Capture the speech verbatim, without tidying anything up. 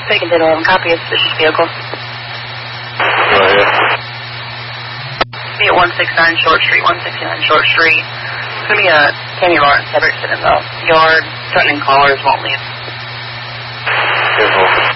Taking ten eleven, copy of suspicious vehicle. Go ahead. Be at one sixty-nine Short Street, one sixty-nine Short Street. It's going to be a Tammy Lawrence Hendrickson in the yard. Threatening callers, won't leave. Careful.